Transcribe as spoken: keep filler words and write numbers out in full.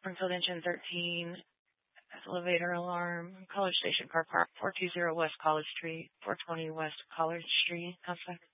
Springfield Engine thirteen, elevator alarm, College Station Car Park, four two zero West College Street, four twenty West College Street. Outside.